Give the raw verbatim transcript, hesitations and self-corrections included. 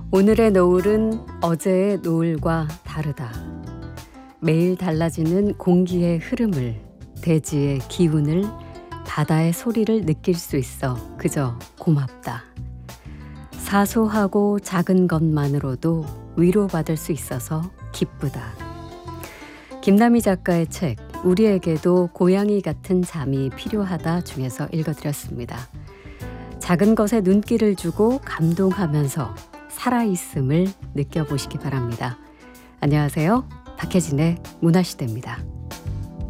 오늘의 노을은 어제의 노을과 다르다. 매일 달라지는 공기의 흐름을, 대지의 기운을, 바다의 소리를 느낄 수 있어 그저 고맙다. 사소하고 작은 것만으로도 위로받을 수 있어서 기쁘다. 김남희 작가의 책 우리에게도 고양이 같은 잠이 필요하다 중에서 읽어드렸습니다. 작은 것에 눈길을 주고 감동하면서 살아있음을 느껴보시기 바랍니다. 안녕하세요. 박혜진의 문화시대입니다.